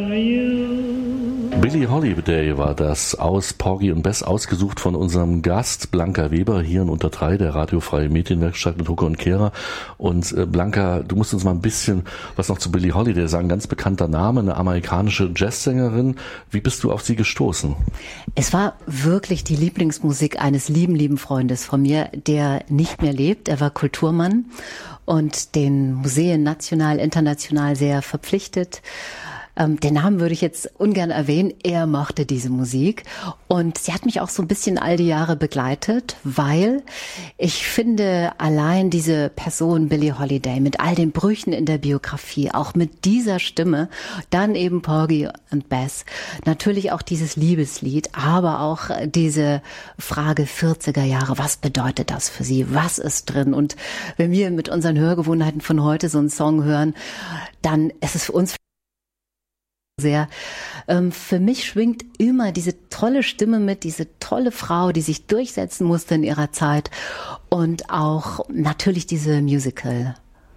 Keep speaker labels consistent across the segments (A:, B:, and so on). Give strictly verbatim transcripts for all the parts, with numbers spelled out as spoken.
A: Billie Holiday war das aus Porgy und Bess, ausgesucht von unserem Gast Blanca Weber hier in Unter drei, der radiofreie Medienwerkstatt mit Hucke und Kehrer. Und äh, Blanca, du musst uns mal ein bisschen was noch zu Billie Holiday sagen. Ganz bekannter Name, eine amerikanische Jazzsängerin. Wie bist du auf sie gestoßen?
B: Es war wirklich die Lieblingsmusik eines lieben, lieben Freundes von mir, der nicht mehr lebt. Er war Kulturmann und den Museen national, international sehr verpflichtet. Ähm, den Namen würde ich jetzt ungern erwähnen. Er mochte diese Musik und sie hat mich auch so ein bisschen all die Jahre begleitet, weil ich finde, allein diese Person Billie Holiday mit all den Brüchen in der Biografie, auch mit dieser Stimme, dann eben Porgy und Bess, natürlich auch dieses Liebeslied, aber auch diese Frage vierziger Jahre, was bedeutet das für sie, was ist drin? Und wenn wir mit unseren Hörgewohnheiten von heute so einen Song hören, dann ist es für uns sehr. Ähm, für mich schwingt immer diese tolle Stimme mit, diese tolle Frau, die sich durchsetzen musste in ihrer Zeit und auch natürlich diese Musical.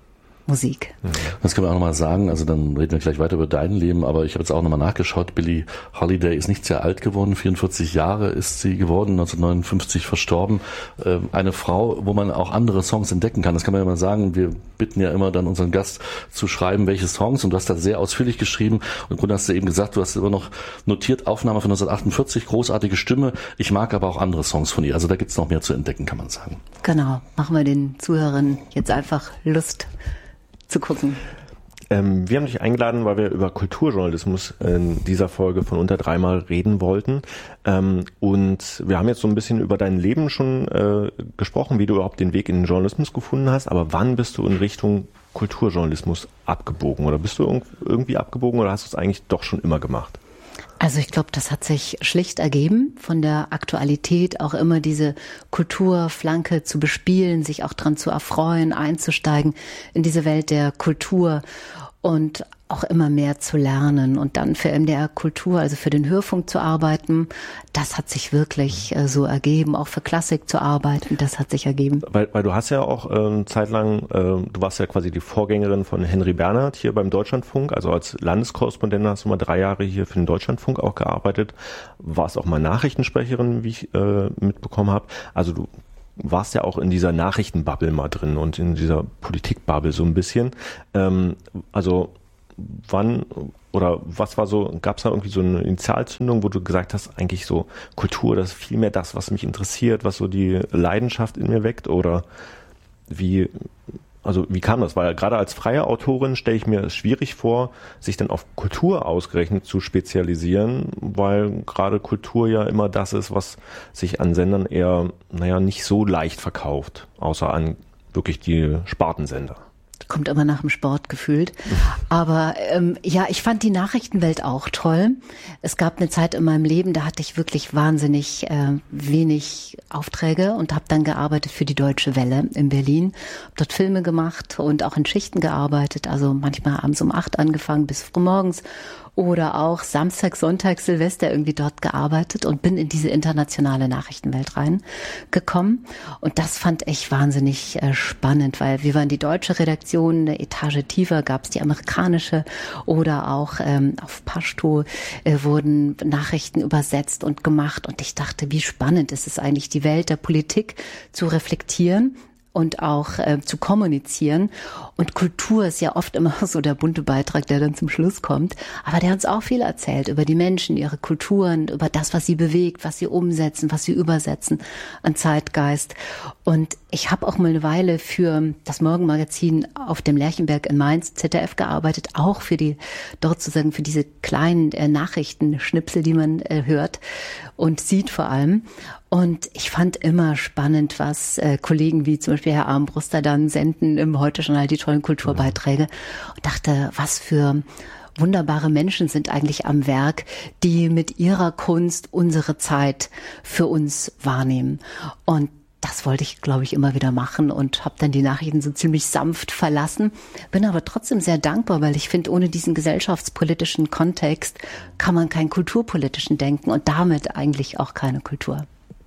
B: Musik.
A: Das können wir auch nochmal sagen, also dann reden wir gleich weiter über dein Leben, aber ich habe jetzt auch nochmal nachgeschaut, Billie Holiday ist nicht sehr alt geworden, vierundvierzig Jahre ist sie geworden, neunzehnhundertneunundfünfzig verstorben. Eine Frau, wo man auch andere Songs entdecken kann, das kann man ja mal sagen, wir bitten ja immer dann unseren Gast zu schreiben, welche Songs, und du hast da sehr ausführlich geschrieben und im Grunde hast du eben gesagt, du hast immer noch notiert, Aufnahme von neunzehnhundertachtundvierzig, großartige Stimme, ich mag aber auch andere Songs von ihr, also da gibt's noch mehr zu entdecken, kann man sagen.
B: Genau, machen wir den Zuhörern jetzt einfach Lust zu gucken.
C: Ähm, wir haben dich eingeladen, weil wir über Kulturjournalismus in dieser Folge von Unter dreimal reden wollten. Ähm, und wir haben jetzt so ein bisschen über dein Leben schon äh, gesprochen, wie du überhaupt den Weg in den Journalismus gefunden hast. Aber wann bist du in Richtung Kulturjournalismus abgebogen? Oder bist du irgendwie abgebogen oder hast du es eigentlich doch schon immer gemacht?
B: Also ich glaube, das hat sich schlicht ergeben, von der Aktualität auch immer diese Kulturflanke zu bespielen, sich auch dran zu erfreuen, einzusteigen in diese Welt der Kultur und auch immer mehr zu lernen und dann für M D R Kultur, also für den Hörfunk zu arbeiten. Das hat sich wirklich äh, so ergeben, auch für Klassik zu arbeiten, das hat sich ergeben. Weil,
C: weil du hast ja auch äh, zeitlang, äh, du warst ja quasi die Vorgängerin von Henry Bernhard hier beim Deutschlandfunk, also als Landeskorrespondent hast du mal drei Jahre hier für den Deutschlandfunk auch gearbeitet, warst auch mal Nachrichtensprecherin, wie ich äh, mitbekommen habe. Also du warst ja auch in dieser Nachrichtenbubble mal drin und in dieser Politikbubble so ein bisschen. Ähm, also wann oder was war so, gab es da irgendwie so eine Initialzündung, wo du gesagt hast, eigentlich so Kultur, das ist viel mehr das, was mich interessiert, was so die Leidenschaft in mir weckt, oder wie, also wie kam das? Weil gerade als freie Autorin stelle ich mir es schwierig vor, sich dann auf Kultur ausgerechnet zu spezialisieren, weil gerade Kultur ja immer das ist, was sich an Sendern eher, naja, nicht so leicht verkauft, außer an wirklich die Spartensender.
B: Kommt immer nach dem Sport gefühlt. Aber ähm, ja, ich fand die Nachrichtenwelt auch toll. Es gab eine Zeit in meinem Leben, da hatte ich wirklich wahnsinnig äh, wenig Aufträge und habe dann gearbeitet für die Deutsche Welle in Berlin. Hab dort Filme gemacht und auch in Schichten gearbeitet. Also manchmal abends um acht angefangen bis früh morgens. Oder auch Samstag, Sonntag, Silvester irgendwie dort gearbeitet und bin in diese internationale Nachrichtenwelt reingekommen. Und das fand ich wahnsinnig äh, spannend, weil wir waren die deutsche Redaktion, eine Etage tiefer gab es die amerikanische oder auch ähm, auf Pashto äh, wurden Nachrichten übersetzt und gemacht. Und ich dachte, wie spannend ist es eigentlich, die Welt der Politik zu reflektieren und auch äh, zu kommunizieren. Und Kultur ist ja oft immer so der bunte Beitrag, der dann zum Schluss kommt. Aber der hat uns auch viel erzählt über die Menschen, ihre Kulturen, über das, was sie bewegt, was sie umsetzen, was sie übersetzen an Zeitgeist. Und ich habe auch mal eine Weile für das Morgenmagazin auf dem Lerchenberg in Mainz, Z D F, gearbeitet, auch für die, dort sozusagen für diese kleinen äh, Nachrichtenschnipsel, die man äh, hört und sieht vor allem. Und ich fand immer spannend, was äh, Kollegen wie zum Beispiel Herr Armbruster dann senden im Heute-Journal, die tollen Kulturbeiträge. Und dachte, was für wunderbare Menschen sind eigentlich am Werk, die mit ihrer Kunst unsere Zeit für uns wahrnehmen. Und das wollte ich, glaube ich, immer wieder machen und habe dann die Nachrichten so ziemlich sanft verlassen. Bin aber trotzdem sehr dankbar, weil ich finde, ohne diesen gesellschaftspolitischen Kontext kann man keinen kulturpolitischen denken und damit eigentlich auch keine Kultur.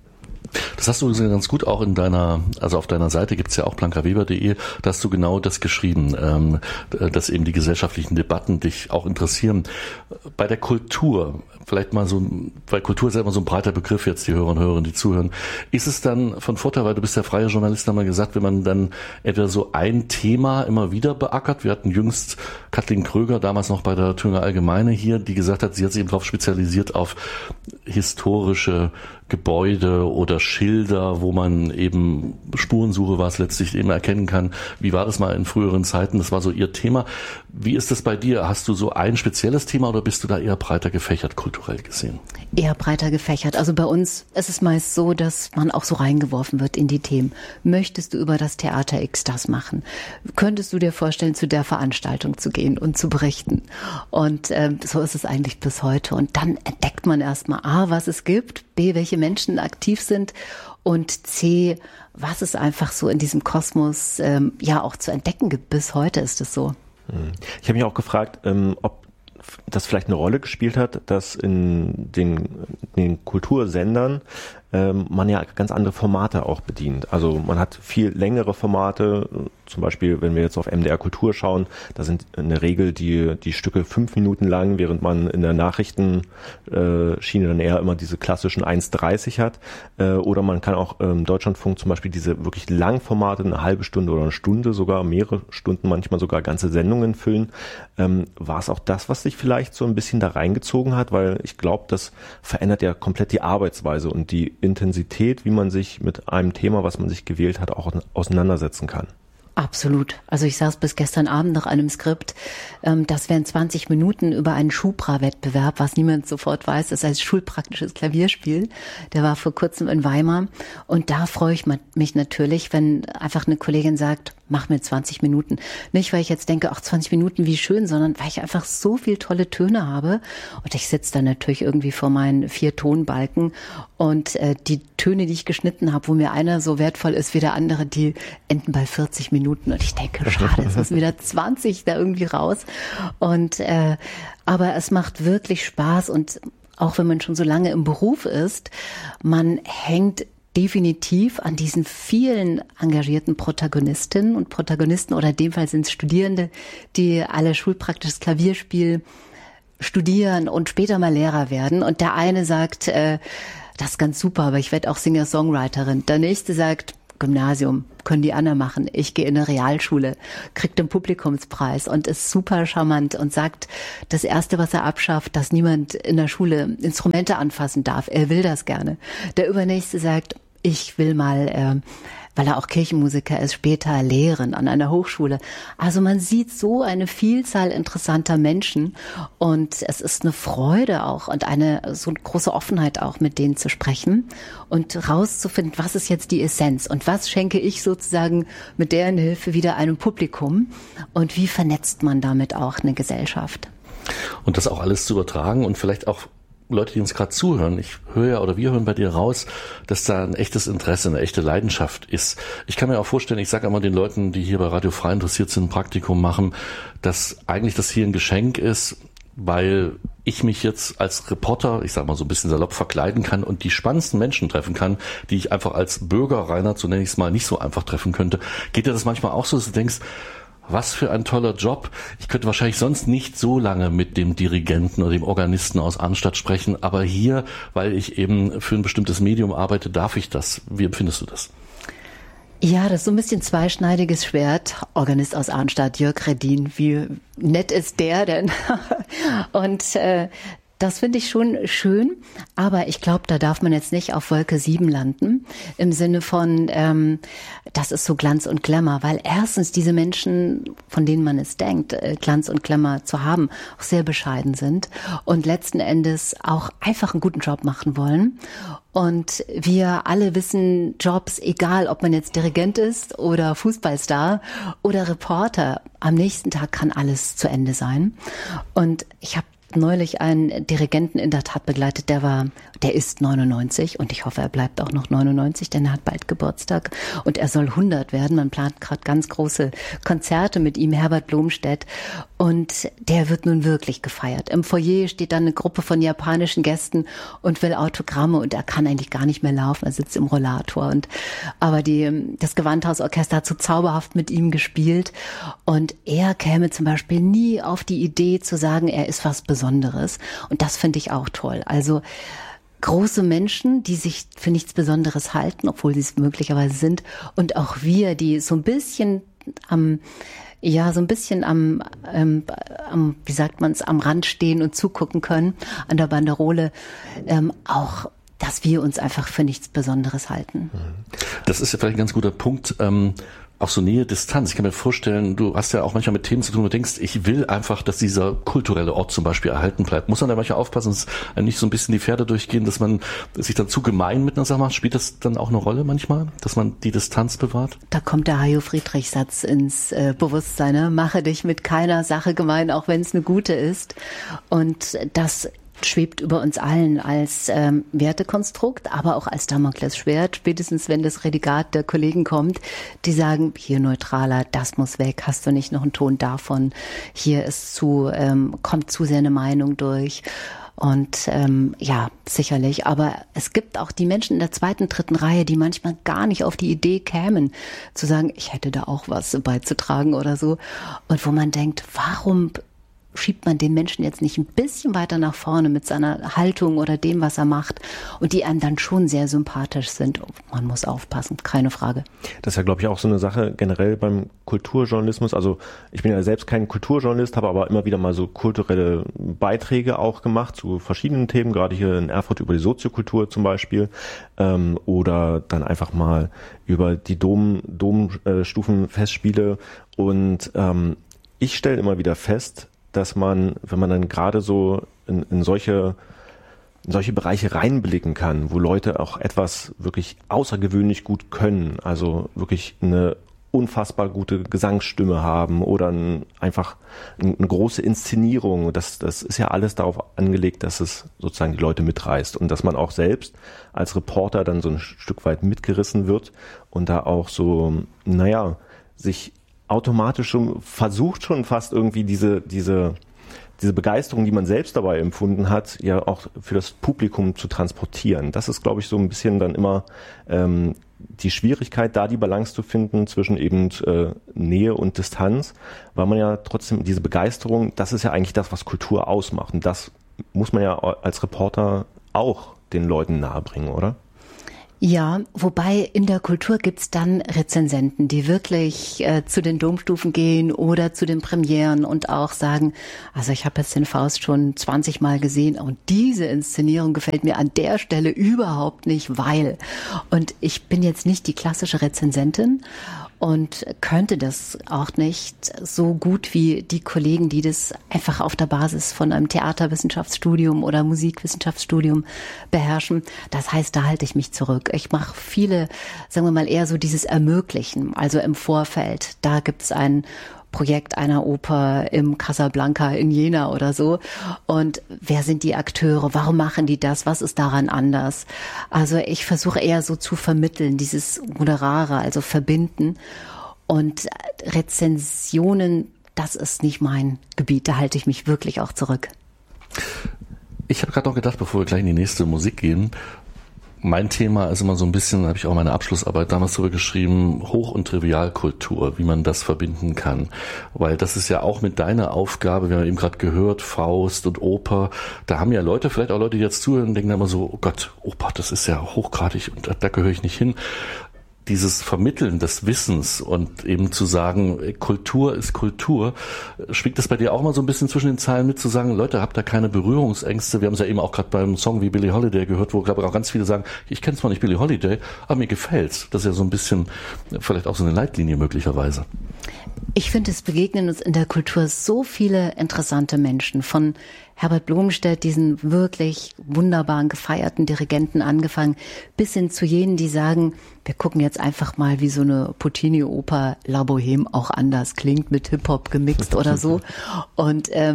A: Das hast du ganz gut auch in deiner, also auf deiner Seite gibt's ja auch blanka weber punkt de, da hast du genau das geschrieben, ähm, dass eben die gesellschaftlichen Debatten dich auch interessieren. Bei der Kultur, vielleicht mal so, weil Kultur ist ja immer so ein breiter Begriff jetzt, die Hörer und Hörerinnen, die zuhören, ist es dann von Vorteil, weil du bist ja freier Journalist, haben wir gesagt, wenn man dann etwa so ein Thema immer wieder beackert. Wir hatten jüngst Kathleen Kröger, damals noch bei der Thüringer Allgemeine hier, die gesagt hat, sie hat sich eben darauf spezialisiert auf historische Gebäude oder Schilder, wo man eben Spurensuche war es letztlich eben erkennen kann. Wie war das mal in früheren Zeiten? Das war so ihr Thema. Wie ist das bei dir? Hast du so ein spezielles Thema oder bist du da eher breiter gefächert, kulturell gesehen?
B: Eher breiter gefächert. Also bei uns ist es meist so, dass man auch so reingeworfen wird in die Themen. Möchtest du über das Theater X das machen? Könntest du dir vorstellen, zu der Veranstaltung zu gehen und zu berichten? Und äh, so ist es eigentlich bis heute. Und dann entdeckt man erstmal A, was es gibt, B, welche Menschen aktiv sind und C, was es einfach so in diesem Kosmos ähm, ja auch zu entdecken gibt. Bis heute ist es so.
C: Ich habe mich auch gefragt, ähm, ob das vielleicht eine Rolle gespielt hat, dass in den, in den Kultursendern ähm, man ja ganz andere Formate auch bedient. Also man hat viel längere Formate, zum Beispiel, wenn wir jetzt auf M D R Kultur schauen, da sind in der Regel die, die Stücke fünf Minuten lang, während man in der Nachrichtenschiene dann eher immer diese klassischen eins dreißig hat. Äh, oder man kann auch im Deutschlandfunk zum Beispiel diese wirklich Langformate, eine halbe Stunde oder eine Stunde sogar, mehrere Stunden, manchmal sogar ganze Sendungen füllen. Ähm, war es auch das, was sich vielleicht so ein bisschen da reingezogen hat? Weil ich glaube, das verändert ja komplett die Arbeitsweise und die Intensität, wie man sich mit einem Thema, was man sich gewählt hat, auch auseinandersetzen kann.
B: Absolut. Also ich saß bis gestern Abend nach einem Skript, ähm, das wären zwanzig Minuten über einen Schubra-Wettbewerb, was niemand sofort weiß, das heißt schulpraktisches Klavierspiel. Der war vor kurzem in Weimar und da freue ich mich natürlich, wenn einfach eine Kollegin sagt, mach mir zwanzig Minuten. Nicht, weil ich jetzt denke, ach, zwanzig Minuten, wie schön, sondern weil ich einfach so viel tolle Töne habe. Und ich sitze dann natürlich irgendwie vor meinen vier Tonbalken und äh, die Töne, die ich geschnitten habe, wo mir einer so wertvoll ist wie der andere, die enden bei vierzig Minuten. Und ich denke, schade, es müssen wieder zwanzig da irgendwie raus. Und äh, aber es macht wirklich Spaß und auch wenn man schon so lange im Beruf ist, man hängt definitiv an diesen vielen engagierten Protagonistinnen und Protagonisten oder in dem Fall sind es Studierende, die alle schulpraktisches Klavierspiel studieren und später mal Lehrer werden. Und der eine sagt, äh, das ist ganz super, aber ich werde auch Singer-Songwriterin. Der nächste sagt, Gymnasium, können die anderen machen. Ich gehe in eine Realschule, kriegt den Publikumspreis und ist super charmant und sagt, das Erste, was er abschafft, dass niemand in der Schule Instrumente anfassen darf. Er will das gerne. Der Übernächste sagt, ich will mal, äh, weil er auch Kirchenmusiker ist, später lehren an einer Hochschule. Also man sieht so eine Vielzahl interessanter Menschen und es ist eine Freude auch und eine so eine große Offenheit auch, mit denen zu sprechen und rauszufinden, was ist jetzt die Essenz und was schenke ich sozusagen mit deren Hilfe wieder einem Publikum und wie vernetzt man damit auch eine Gesellschaft.
A: Und das auch alles zu übertragen und vielleicht auch Leute, die uns gerade zuhören, ich höre ja oder wir hören bei dir raus, dass da ein echtes Interesse, eine echte Leidenschaft ist. Ich kann mir auch vorstellen, ich sage immer den Leuten, die hier bei Radio Frei interessiert sind, ein Praktikum machen, dass eigentlich das hier ein Geschenk ist, weil ich mich jetzt als Reporter, ich sag mal so ein bisschen salopp, verkleiden kann und die spannendsten Menschen treffen kann, die ich einfach als Bürger, Rainer, zunächst mal nicht so einfach treffen könnte. Geht dir das manchmal auch so, dass du denkst, was für ein toller Job. Ich könnte wahrscheinlich sonst nicht so lange mit dem Dirigenten oder dem Organisten aus Arnstadt sprechen, aber hier, weil ich eben für ein bestimmtes Medium arbeite, darf ich das. Wie empfindest du das?
B: Ja, das ist so ein bisschen zweischneidiges Schwert. Organist aus Arnstadt, Jörg Redin, wie nett ist der denn? Und äh, das finde ich schon schön, aber ich glaube, da darf man jetzt nicht auf Wolke sieben landen, im Sinne von, ähm, das ist so Glanz und Glamour, weil erstens diese Menschen, von denen man es denkt, äh, Glanz und Glamour zu haben, auch sehr bescheiden sind und letzten Endes auch einfach einen guten Job machen wollen. Und wir alle wissen, Jobs, egal ob man jetzt Dirigent ist oder Fußballstar oder Reporter, am nächsten Tag kann alles zu Ende sein. Und ich habe neulich einen Dirigenten in der Tat begleitet, der war, der ist neunundneunzig und ich hoffe, er bleibt auch noch neunundneunzig, denn er hat bald Geburtstag und er soll hundert werden. Man plant gerade ganz große Konzerte mit ihm, Herbert Blomstedt, und der wird nun wirklich gefeiert. Im Foyer steht dann eine Gruppe von japanischen Gästen und will Autogramme und er kann eigentlich gar nicht mehr laufen, er sitzt im Rollator. Und aber die, das Gewandhausorchester hat so zauberhaft mit ihm gespielt und er käme zum Beispiel nie auf die Idee zu sagen, er ist was Besonderes. Besonderes. Und das finde ich auch toll. Also große Menschen, die sich für nichts Besonderes halten, obwohl sie es möglicherweise sind. Und auch wir, die so ein bisschen am, ja, so ein bisschen am, ähm, am wie sagt man es, am Rand stehen und zugucken können, an der Banderole, ähm, auch, dass wir uns einfach für nichts Besonderes halten.
A: Das ist ja vielleicht ein ganz guter Punkt. Ähm Auch so Nähe, Distanz. Ich kann mir vorstellen, du hast ja auch manchmal mit Themen zu tun, wo du denkst, ich will einfach, dass dieser kulturelle Ort zum Beispiel erhalten bleibt. Muss man da manchmal aufpassen, dass nicht so ein bisschen die Pferde durchgehen, dass man sich dann zu gemein mit einer Sache macht? Spielt das dann auch eine Rolle manchmal, dass man die Distanz bewahrt?
B: Da kommt der Hajo-Friedrich-Satz ins äh, Bewusstsein, ne? Mache dich mit keiner Sache gemein, auch wenn es eine gute ist. Und das schwebt über uns allen als ähm, Wertekonstrukt, aber auch als Damoklesschwert, spätestens wenn das Redigat der Kollegen kommt, die sagen, hier neutraler, das muss weg, hast du nicht noch einen Ton davon, hier ist zu, ähm, kommt zu sehr eine Meinung durch. Und ähm, ja, sicherlich, aber es gibt auch die Menschen in der zweiten, dritten Reihe, die manchmal gar nicht auf die Idee kämen, zu sagen, ich hätte da auch was beizutragen oder so. Und wo man denkt, warum schiebt man den Menschen jetzt nicht ein bisschen weiter nach vorne mit seiner Haltung oder dem, was er macht, und die einem dann schon sehr sympathisch sind. Man muss aufpassen, keine Frage.
C: Das ist ja, glaube ich, auch so eine Sache generell beim Kulturjournalismus. Also ich bin ja selbst kein Kulturjournalist, habe aber immer wieder mal so kulturelle Beiträge auch gemacht zu verschiedenen Themen, gerade hier in Erfurt über die Soziokultur zum Beispiel, ähm, oder dann einfach mal über die Dom, Domstufenfestspiele. Und ähm, ich stelle immer wieder fest, dass man, wenn man dann gerade so in, in solche in solche Bereiche reinblicken kann, wo Leute auch etwas wirklich außergewöhnlich gut können, also wirklich eine unfassbar gute Gesangsstimme haben oder ein, einfach eine große Inszenierung, das, das ist ja alles darauf angelegt, dass es sozusagen die Leute mitreißt und dass man auch selbst als Reporter dann so ein Stück weit mitgerissen wird und da auch so, naja, sich automatisch schon versucht schon fast irgendwie diese diese diese Begeisterung, die man selbst dabei empfunden hat, ja auch für das Publikum zu transportieren. Das ist, glaube ich, so ein bisschen dann immer ähm, die Schwierigkeit, da die Balance zu finden zwischen eben äh, Nähe und Distanz, weil man ja trotzdem diese Begeisterung, das ist ja eigentlich das, was Kultur ausmacht, und das muss man ja als Reporter auch den Leuten nahebringen, oder?
B: Ja, wobei in der Kultur gibt's dann Rezensenten, die wirklich äh, zu den Domstufen gehen oder zu den Premieren und auch sagen, also ich habe jetzt den Faust schon zwanzig Mal gesehen und diese Inszenierung gefällt mir an der Stelle überhaupt nicht, weil. Und ich bin jetzt nicht die klassische Rezensentin und könnte das auch nicht so gut wie die Kollegen, die das einfach auf der Basis von einem Theaterwissenschaftsstudium oder Musikwissenschaftsstudium beherrschen. Das heißt, da halte ich mich zurück. Ich mache viele, sagen wir mal, eher so dieses Ermöglichen, also im Vorfeld. Da gibt es ein Projekt einer Oper im Casablanca in Jena oder so. Und wer sind die Akteure? Warum machen die das? Was ist daran anders? Also ich versuche eher so zu vermitteln, dieses Moderare, also verbinden. Und Rezensionen, das ist nicht mein Gebiet. Da halte ich mich wirklich auch zurück.
A: Ich habe gerade noch gedacht, bevor wir gleich in die nächste Musik gehen, mein Thema ist immer so ein bisschen, da habe ich auch meine Abschlussarbeit damals drüber geschrieben, Hoch- und Trivialkultur, wie man das verbinden kann. Weil das ist ja auch mit deiner Aufgabe, wir haben eben gerade gehört, Faust und Oper, da haben ja Leute, vielleicht auch Leute, die jetzt zuhören, denken immer so, oh Gott, Oper, das ist ja hochgradig und da, da gehöre ich nicht hin. Dieses Vermitteln des Wissens und eben zu sagen, Kultur ist Kultur, schwingt das bei dir auch mal so ein bisschen zwischen den Zeilen mit, zu sagen, Leute, habt da keine Berührungsängste? Wir haben es ja eben auch gerade beim Song wie Billie Holiday gehört, wo, glaube ich, auch ganz viele sagen, ich kenne zwar nicht Billie Holiday, aber mir gefällt's. Das ist ja so ein bisschen vielleicht auch so eine Leitlinie möglicherweise.
B: Ich finde, es begegnen uns in der Kultur so viele interessante Menschen, von Herbert Blomstedt, diesen wirklich wunderbaren, gefeierten Dirigenten angefangen, bis hin zu jenen, die sagen, wir gucken jetzt einfach mal, wie so eine Puccini-Oper La Bohème auch anders klingt, mit Hip-Hop gemixt oder so. Und ähm,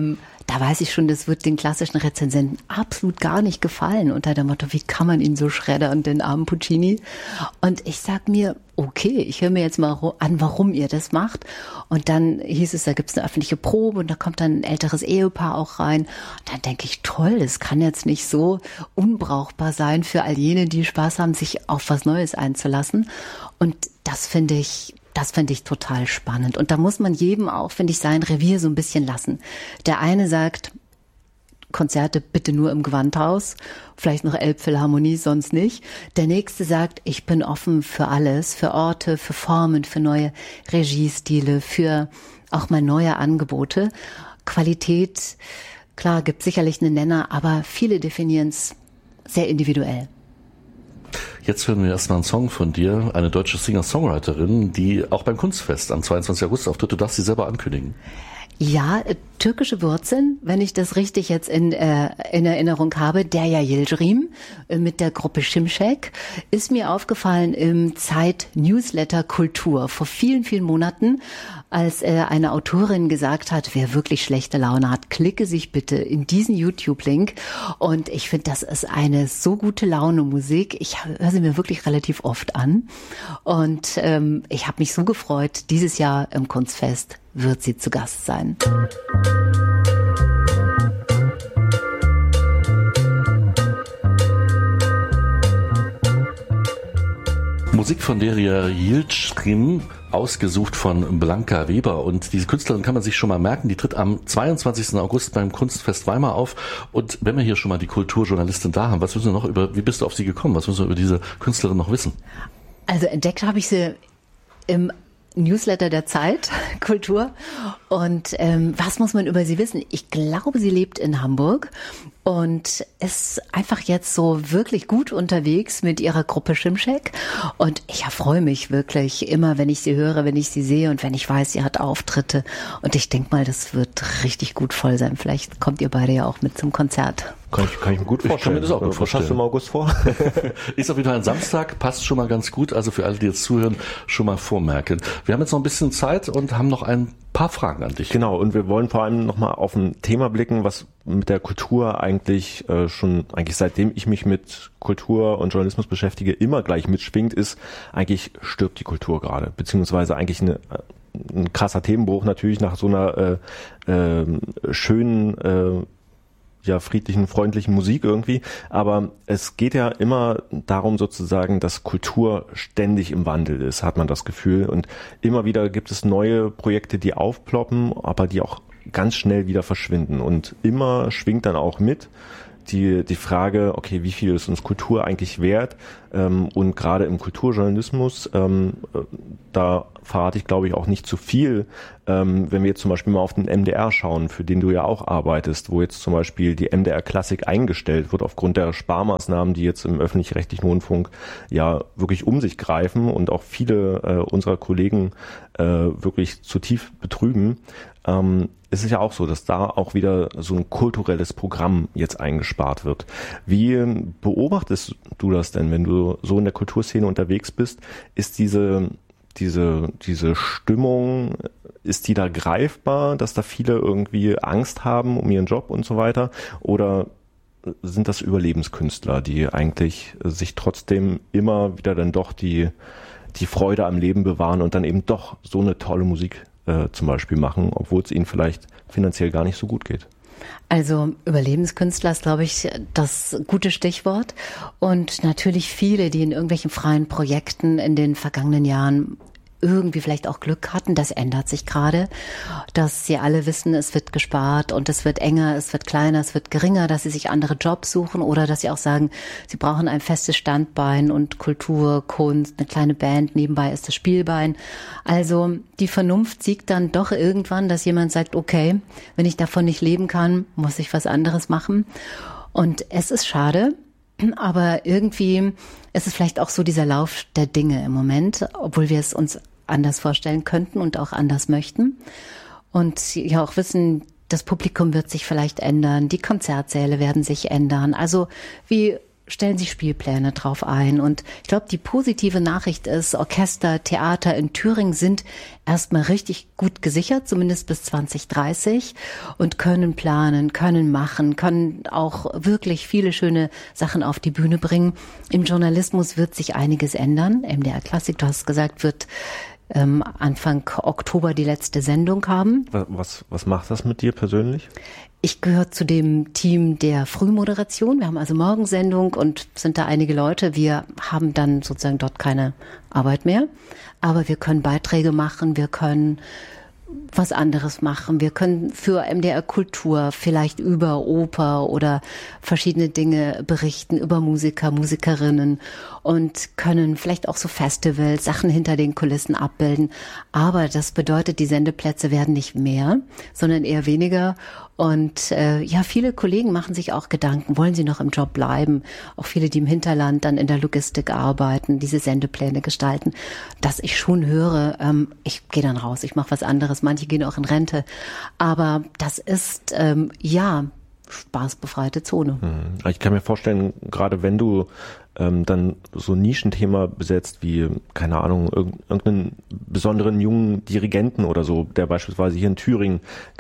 B: da weiß ich schon, das wird den klassischen Rezensenten absolut gar nicht gefallen, unter dem Motto, wie kann man ihn so schreddern, den armen Puccini? Und ich sag mir, okay, ich höre mir jetzt mal an, warum ihr das macht. Und dann hieß es, da gibt's eine öffentliche Probe und da kommt dann ein älteres Ehepaar auch rein. Und dann denke ich, toll, das kann jetzt nicht so unbrauchbar sein für all jene, die Spaß haben, sich auf was Neues einzulassen. Und das finde ich, das finde ich total spannend. Und da muss man jedem auch, finde ich, sein Revier so ein bisschen lassen. Der eine sagt, Konzerte bitte nur im Gewandhaus, vielleicht noch Elbphilharmonie, sonst nicht. Der nächste sagt, ich bin offen für alles, für Orte, für Formen, für neue Regiestile, für auch mal neue Angebote. Qualität, klar, gibt sicherlich einen Nenner, aber viele definieren es sehr individuell.
A: Jetzt hören wir erstmal einen Song von dir, eine deutsche Singer-Songwriterin, die auch beim Kunstfest am zweiundzwanzigsten August auftritt. Du darfst sie selber ankündigen.
B: Ja, äh, türkische Wurzeln, wenn ich das richtig jetzt in, äh, in Erinnerung habe. Derya Yildirim äh, mit der Gruppe Şimşek ist mir aufgefallen im Zeit-Newsletter Kultur vor vielen, vielen Monaten, als äh, eine Autorin gesagt hat, wer wirklich schlechte Laune hat, klicke sich bitte in diesen YouTube-Link. Und ich finde, das ist eine so gute Laune-Musik. Ich höre sie mir wirklich relativ oft an. Und ähm, ich habe mich so gefreut, dieses Jahr im Kunstfest wird sie zu Gast sein.
A: Musik von Derya Yildirim, ausgesucht von Blanca Weber. Und diese Künstlerin kann man sich schon mal merken, die tritt am zweiundzwanzigsten August beim Kunstfest Weimar auf. Und wenn wir hier schon mal die Kulturjournalistin da haben, was müssen wir noch über, wie bist du auf sie gekommen? Was müssen wir über diese Künstlerin noch wissen?
B: Also entdeckt habe ich sie im Newsletter der Zeit, Kultur. Und ähm, was muss man über sie wissen? Ich glaube, sie lebt in Hamburg und ist einfach jetzt so wirklich gut unterwegs mit ihrer Gruppe Şimşek. Und ich erfreue mich wirklich immer, wenn ich sie höre, wenn ich sie sehe und wenn ich weiß, sie hat Auftritte. Und ich denke mal, das wird richtig gut voll sein. Vielleicht kommt ihr beide ja auch mit zum Konzert.
C: Kann ich, kann ich mir gut vorstellen. Ich kann mir das auch gut vorstellen. Was hast du im August vor?
A: Ist auf jeden Fall ein Samstag, passt schon mal ganz gut. Also für alle, die jetzt zuhören, schon mal vormerken. Wir haben jetzt noch ein bisschen Zeit und haben noch ein paar Fragen an dich.
C: Genau, und wir wollen vor allem nochmal auf ein Thema blicken, was mit der Kultur eigentlich äh, schon, eigentlich seitdem ich mich mit Kultur und Journalismus beschäftige, immer gleich mitschwingt, ist, eigentlich stirbt die Kultur gerade, beziehungsweise eigentlich eine ein krasser Themenbruch natürlich nach so einer äh, äh, schönen äh, ja, friedlichen, freundlichen Musik irgendwie. Aber es geht ja immer darum sozusagen, dass Kultur ständig im Wandel ist, hat man das Gefühl. Und immer wieder gibt es neue Projekte, die aufploppen, aber die auch ganz schnell wieder verschwinden. Und immer schwingt dann auch mit die die Frage, okay, wie viel ist uns Kultur eigentlich wert? Ähm, und gerade im Kulturjournalismus, ähm, da verrate ich, glaube ich, auch nicht zu viel, ähm, wenn wir jetzt zum Beispiel mal auf den M D R schauen, für den du ja auch arbeitest, wo jetzt zum Beispiel die M D R Klassik eingestellt wird aufgrund der Sparmaßnahmen, die jetzt im öffentlich-rechtlichen Rundfunk ja wirklich um sich greifen und auch viele äh, unserer Kollegen äh, wirklich zutiefst betrüben. Ähm, es ist ja auch so, dass da auch wieder so ein kulturelles Programm jetzt eingespart wird. Wie beobachtest du das denn, wenn du so in der Kulturszene unterwegs bist? Ist diese diese diese Stimmung, ist die da greifbar, dass da viele irgendwie Angst haben um ihren Job und so weiter? Oder sind das Überlebenskünstler, die eigentlich sich trotzdem immer wieder dann doch die die Freude am Leben bewahren und dann eben doch so eine tolle Musik äh, zum Beispiel machen, obwohl es ihnen vielleicht finanziell gar nicht so gut geht?
B: Also Überlebenskünstler ist, glaube ich, das gute Stichwort. Und natürlich viele, die in irgendwelchen freien Projekten in den vergangenen Jahren irgendwie vielleicht auch Glück hatten. Das ändert sich gerade, dass sie alle wissen, es wird gespart und es wird enger, es wird kleiner, es wird geringer, dass sie sich andere Jobs suchen oder dass sie auch sagen, sie brauchen ein festes Standbein und Kultur, Kunst, eine kleine Band, nebenbei ist das Spielbein. Also die Vernunft siegt dann doch irgendwann, dass jemand sagt, okay, wenn ich davon nicht leben kann, muss ich was anderes machen. Und es ist schade, aber irgendwie ist es vielleicht auch so dieser Lauf der Dinge im Moment, obwohl wir es uns anders vorstellen könnten und auch anders möchten. Und ja auch wissen, das Publikum wird sich vielleicht ändern, die Konzertsäle werden sich ändern. Also wie stellen sich Spielpläne drauf ein. Und ich glaube, die positive Nachricht ist, Orchester, Theater in Thüringen sind erstmal richtig gut gesichert, zumindest bis zwanzig dreißig, und können planen, können machen, können auch wirklich viele schöne Sachen auf die Bühne bringen. Im Journalismus wird sich einiges ändern. M D R Klassik, du hast gesagt, wird ähm, Anfang Oktober die letzte Sendung haben.
C: Was, was macht das mit dir persönlich?
B: Ich gehöre zu dem Team der Frühmoderation. Wir haben also Morgensendung und sind da einige Leute. Wir haben dann sozusagen dort keine Arbeit mehr. Aber wir können Beiträge machen, wir können was anderes machen. Wir können für M D R Kultur vielleicht über Oper oder verschiedene Dinge berichten, über Musiker, Musikerinnen und können vielleicht auch so Festivals, Sachen hinter den Kulissen abbilden. Aber das bedeutet, die Sendeplätze werden nicht mehr, sondern eher weniger. Und äh, ja, viele Kollegen machen sich auch Gedanken, wollen sie noch im Job bleiben? Auch viele, die im Hinterland dann in der Logistik arbeiten, diese Sendepläne gestalten. Dass ich schon höre, ähm, ich gehe dann raus, ich mache was anderes. Manche gehen auch in Rente. Aber das ist, ähm, ja, spaßbefreite Zone.
C: Ich kann mir vorstellen, gerade wenn du ähm, dann so ein Nischenthema besetzt wie, keine Ahnung, irgendeinen besonderen jungen Dirigenten oder so, der beispielsweise hier in Thüringen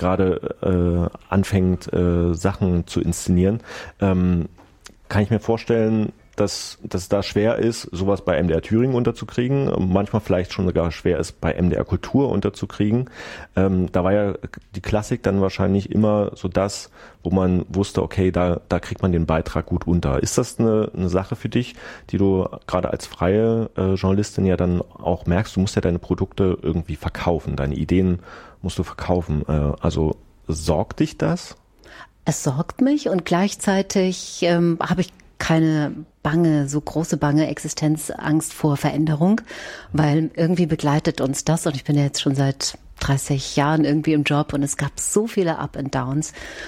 C: gerade äh, anfängt, äh, Sachen zu inszenieren, ähm, kann ich mir vorstellen, dass dass da schwer ist, sowas bei M D R Thüringen unterzukriegen, manchmal vielleicht schon sogar schwer ist, bei M D R Kultur unterzukriegen. Ähm, da war ja die Klassik dann wahrscheinlich immer so das, wo man wusste, okay, da da kriegt man den Beitrag gut unter. Ist das eine, eine Sache für dich, die du gerade als freie äh, Journalistin ja dann auch merkst, du musst ja deine Produkte irgendwie verkaufen, deine Ideen musst du verkaufen. Äh, also sorgt dich das?
B: Es sorgt mich und gleichzeitig ähm, habe ich keine bange, so große bange Existenzangst vor Veränderung, weil irgendwie begleitet uns das und ich bin ja jetzt schon seit dreißig Jahren irgendwie im Job und es gab so viele Up and Downs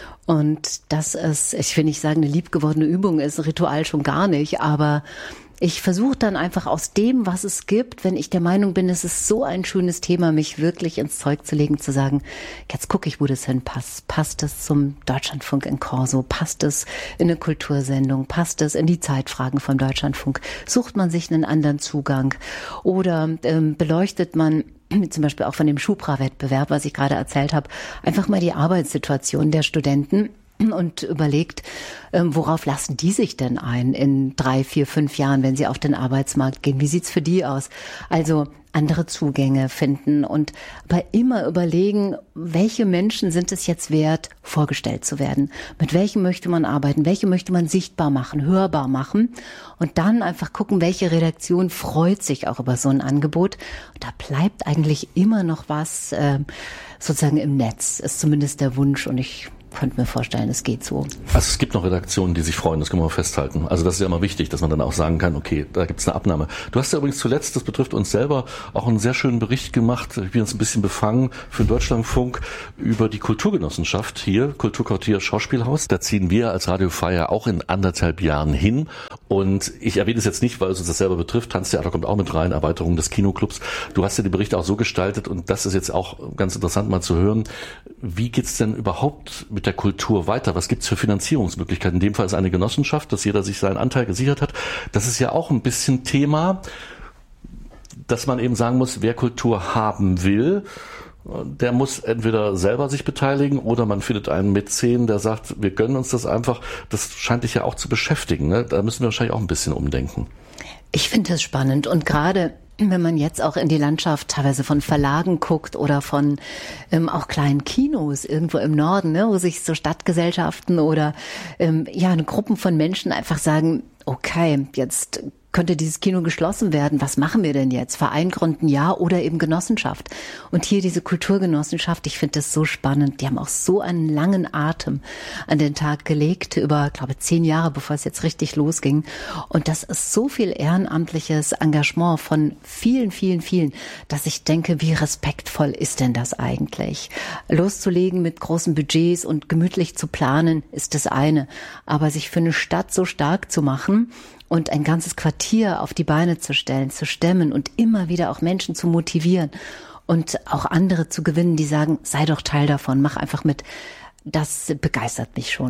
B: und das ist, ich will nicht sagen, eine liebgewordene Übung ist, ein Ritual schon gar nicht, aber ich versuche dann einfach aus dem, was es gibt, wenn ich der Meinung bin, es ist so ein schönes Thema, mich wirklich ins Zeug zu legen, zu sagen, jetzt gucke ich, wo das hinpasst. Passt es zum Deutschlandfunk in Corso? Passt es in eine Kultursendung? Passt es in die Zeitfragen vom Deutschlandfunk? Sucht man sich einen anderen Zugang? Oder ähm, beleuchtet man zum Beispiel auch von dem Schubra-Wettbewerb, was ich gerade erzählt habe, einfach mal die Arbeitssituation der Studenten und überlegt, worauf lassen die sich denn ein in drei, vier, fünf Jahren, wenn sie auf den Arbeitsmarkt gehen? Wie sieht's für die aus? Also andere Zugänge finden und aber immer überlegen, welche Menschen sind es jetzt wert, vorgestellt zu werden? Mit welchen möchte man arbeiten? Welche möchte man sichtbar machen, hörbar machen? Und dann einfach gucken, welche Redaktion freut sich auch über so ein Angebot. Und da bleibt eigentlich immer noch was äh, sozusagen im Netz, ist zumindest der Wunsch und ich könnte mir vorstellen, es geht so.
A: Also es gibt noch Redaktionen, die sich freuen, das können wir mal festhalten. Also das ist ja immer wichtig, dass man dann auch sagen kann, okay, da gibt es eine Abnahme. Du hast ja übrigens zuletzt, das betrifft uns selber, auch einen sehr schönen Bericht gemacht, ich bin jetzt ein bisschen befangen, für den Deutschlandfunk über die Kulturgenossenschaft hier, Kulturquartier Schauspielhaus. Da ziehen wir als Radio Freier auch in anderthalb Jahren hin. Und ich erwähne es jetzt nicht, weil es uns das selber betrifft, Tanztheater kommt auch mit rein, Erweiterung des Kinoclubs. Du hast ja die Berichte auch so gestaltet und das ist jetzt auch ganz interessant mal zu hören. Wie geht's denn überhaupt mit der Kultur weiter? Was gibt's für Finanzierungsmöglichkeiten? In dem Fall ist eine Genossenschaft, dass jeder sich seinen Anteil gesichert hat. Das ist ja auch ein bisschen Thema, dass man eben sagen muss, wer Kultur haben will, der muss entweder selber sich beteiligen oder man findet einen Mäzen, der sagt, wir gönnen uns das einfach. Das scheint dich ja auch zu beschäftigen, ne? Da müssen wir wahrscheinlich auch ein bisschen umdenken.
B: Ich finde das spannend und gerade wenn man jetzt auch in die Landschaft teilweise von Verlagen guckt oder von ähm, auch kleinen Kinos irgendwo im Norden, ne, wo sich so Stadtgesellschaften oder ähm, ja eine Gruppen von Menschen einfach sagen, okay, jetzt könnte dieses Kino geschlossen werden. Was machen wir denn jetzt? Verein gründen, ja, oder eben Genossenschaft. Und hier diese Kulturgenossenschaft, ich finde das so spannend. Die haben auch so einen langen Atem an den Tag gelegt, über, glaube ich, zehn Jahre, bevor es jetzt richtig losging. Und das ist so viel ehrenamtliches Engagement von vielen, vielen, vielen, dass ich denke, wie respektvoll ist denn das eigentlich? Loszulegen mit großen Budgets und gemütlich zu planen, ist das eine. Aber sich für eine Stadt so stark zu machen, und ein ganzes Quartier auf die Beine zu stellen, zu stemmen und immer wieder auch Menschen zu motivieren und auch andere zu gewinnen, die sagen, sei doch Teil davon, mach einfach mit. Das begeistert mich schon.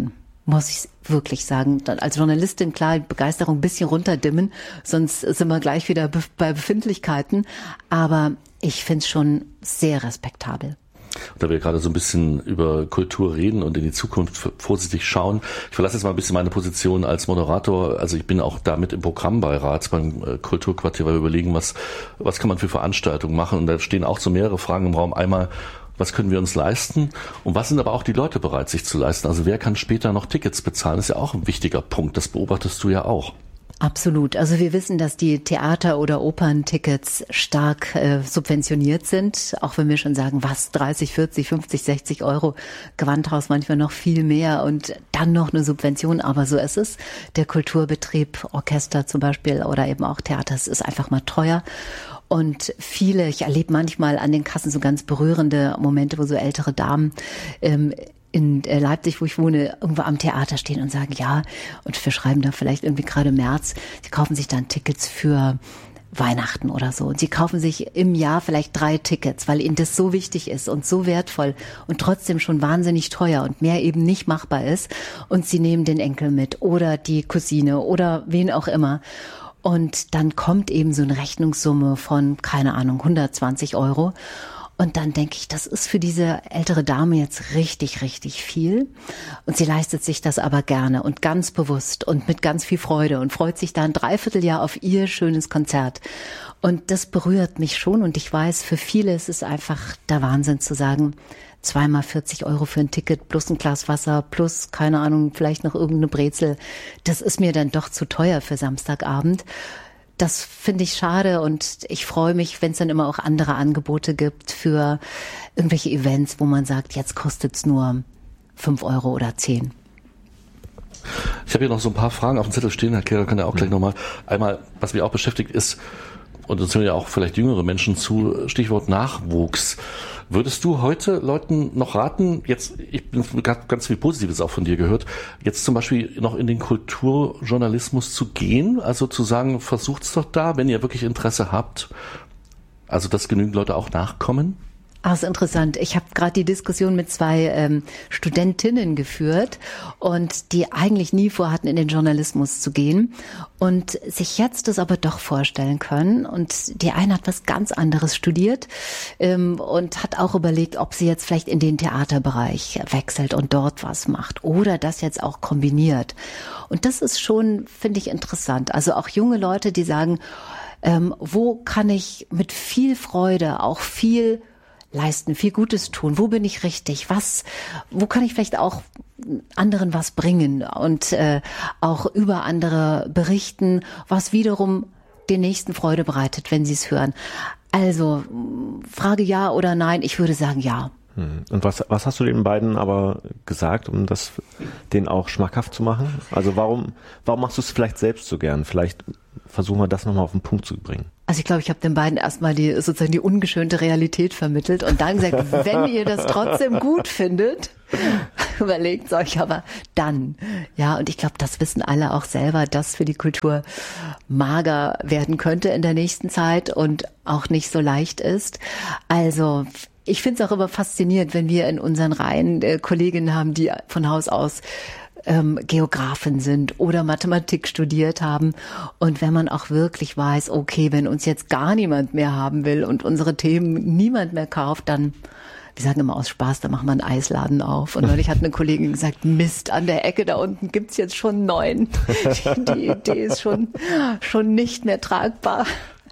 B: muss ich wirklich sagen. Als Journalistin, klar, Begeisterung ein bisschen runterdimmen, sonst sind wir gleich wieder bei Befindlichkeiten. Aber ich finde es schon sehr respektabel.
A: Da wir gerade so ein bisschen über Kultur reden und in die Zukunft vorsichtig schauen. Ich verlasse jetzt mal ein bisschen meine Position als Moderator. Also ich bin auch da mit im Programmbeirat beim Kulturquartier, weil wir überlegen, was, was kann man für Veranstaltungen machen. Und da stehen auch so mehrere Fragen im Raum. Einmal, was können wir uns leisten? Und was sind aber auch die Leute bereit, sich zu leisten? Also wer kann später noch Tickets bezahlen? Das ist ja auch ein wichtiger Punkt. Das beobachtest du ja auch.
B: Absolut. Also wir wissen, dass die Theater- oder Operntickets stark äh, subventioniert sind. Auch wenn wir schon sagen, was, dreißig, vierzig, fünfzig, sechzig Euro, Gewandhaus manchmal noch viel mehr und dann noch eine Subvention. Aber so ist es. Der Kulturbetrieb, Orchester zum Beispiel oder eben auch Theater, es ist einfach mal teuer. Und viele, ich erlebe manchmal an den Kassen so ganz berührende Momente, wo so ältere Damen ähm, in Leipzig, wo ich wohne, irgendwo am Theater stehen und sagen, ja, und wir schreiben da vielleicht irgendwie gerade März, sie kaufen sich dann Tickets für Weihnachten oder so. Und sie kaufen sich im Jahr vielleicht drei Tickets, weil ihnen das so wichtig ist und so wertvoll und trotzdem schon wahnsinnig teuer und mehr eben nicht machbar ist. Und sie nehmen den Enkel mit oder die Cousine oder wen auch immer. Und dann kommt eben so eine Rechnungssumme von, keine Ahnung, hundertzwanzig Euro. Und dann denke ich, das ist für diese ältere Dame jetzt richtig, richtig viel. Und sie leistet sich das aber gerne und ganz bewusst und mit ganz viel Freude und freut sich da ein Dreivierteljahr auf ihr schönes Konzert. Und das berührt mich schon. Und ich weiß, für viele ist es einfach der Wahnsinn zu sagen, zweimal vierzig Euro für ein Ticket plus ein Glas Wasser plus, keine Ahnung, vielleicht noch irgendeine Brezel. Das ist mir dann doch zu teuer für Samstagabend. Das finde ich schade und ich freue mich, wenn es dann immer auch andere Angebote gibt für irgendwelche Events, wo man sagt, jetzt kostet es nur fünf Euro oder zehn.
A: Ich habe hier noch so ein paar Fragen auf dem Zettel stehen, Herr Kehrer kann ja auch gleich nochmal. Einmal, was mich auch beschäftigt ist, und uns hören ja auch vielleicht jüngere Menschen zu, Stichwort Nachwuchs. Würdest du heute Leuten noch raten, jetzt, ich bin ganz viel Positives auch von dir gehört, jetzt zum Beispiel noch in den Kulturjournalismus zu gehen, also zu sagen, versucht's doch da, wenn ihr wirklich Interesse habt, also dass genügend Leute auch nachkommen?
B: Ah, ist interessant. Ich habe gerade die Diskussion mit zwei ähm, Studentinnen geführt und die eigentlich nie vorhatten, in den Journalismus zu gehen und sich jetzt das aber doch vorstellen können. Und die eine hat was ganz anderes studiert ähm, und hat auch überlegt, ob sie jetzt vielleicht in den Theaterbereich wechselt und dort was macht oder das jetzt auch kombiniert. Und das ist schon, finde ich, interessant. Also auch junge Leute, die sagen, ähm, wo kann ich mit viel Freude auch viel leisten, viel Gutes tun. Wo bin ich richtig? Was, wo kann ich vielleicht auch anderen was bringen und äh, auch über andere berichten, was wiederum den Nächsten Freude bereitet, wenn sie es hören. Also Frage ja oder nein, ich würde sagen ja.
C: Und was, was hast du den beiden aber gesagt, um das denen auch schmackhaft zu machen? Also warum, warum machst du es vielleicht selbst so gern? Vielleicht versuchen wir das nochmal auf den Punkt zu bringen.
B: Also ich glaube, ich habe den beiden erstmal die sozusagen die ungeschönte Realität vermittelt und dann gesagt, wenn ihr das trotzdem gut findet, überlegt euch aber dann. Ja, und ich glaube, das wissen alle auch selber, dass für die Kultur mager werden könnte in der nächsten Zeit und auch nicht so leicht ist. Also ich finde es auch immer faszinierend, wenn wir in unseren Reihen äh, Kolleginnen haben, die von Haus aus ähm, Geografen sind oder Mathematik studiert haben. Und wenn man auch wirklich weiß, okay, wenn uns jetzt gar niemand mehr haben will und unsere Themen niemand mehr kauft, dann, wir sagen immer aus Spaß, da machen wir einen Eisladen auf. Und neulich hat eine Kollegin gesagt, Mist, an der Ecke da unten gibt's jetzt schon einen neuen. Die, die Idee ist schon, schon nicht mehr tragbar.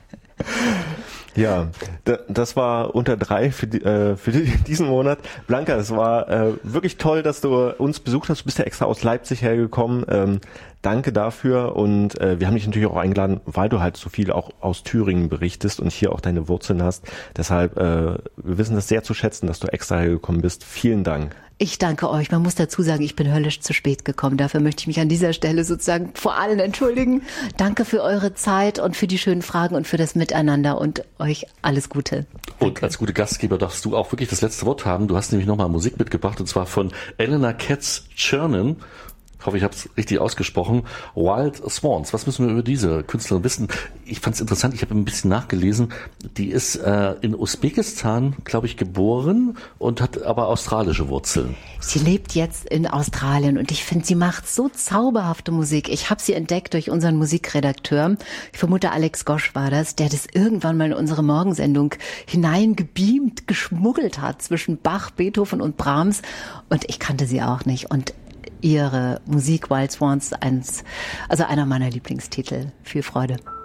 C: Ja, das war unter drei für, die, äh, für diesen Monat. Blanka, es war äh, wirklich toll, dass du uns besucht hast. Du bist ja extra aus Leipzig hergekommen. Ähm, danke dafür. Und äh, wir haben dich natürlich auch eingeladen, weil du halt so viel auch aus Thüringen berichtest und hier auch deine Wurzeln hast. Deshalb, äh, wir wissen das sehr zu schätzen, dass du extra hergekommen bist. Vielen Dank.
B: Ich danke euch. Man muss dazu sagen, ich bin höllisch zu spät gekommen. Dafür möchte ich mich an dieser Stelle sozusagen vor allen entschuldigen. Danke für eure Zeit und für die schönen Fragen und für das Miteinander und euch alles Gute. Danke.
A: Und als gute Gastgeber darfst du auch wirklich das letzte Wort haben. Du hast nämlich nochmal Musik mitgebracht und zwar von Elena Katz-Chernin. Ich hoffe, ich habe es richtig ausgesprochen. Wild Swans. Was müssen wir über diese Künstlerin wissen? Ich fand es interessant, ich habe ein bisschen nachgelesen. Die ist äh, in Usbekistan, glaube ich, geboren und hat aber australische Wurzeln.
B: Sie lebt jetzt in Australien und ich finde, sie macht so zauberhafte Musik. Ich habe sie entdeckt durch unseren Musikredakteur. Ich vermute, Alex Gosch war das, der das irgendwann mal in unsere Morgensendung hineingebeamt, geschmuggelt hat zwischen Bach, Beethoven und Brahms. Und ich kannte sie auch nicht. Und ihre Musik Wild Swans, eins, also einer meiner Lieblingstitel. Viel Freude.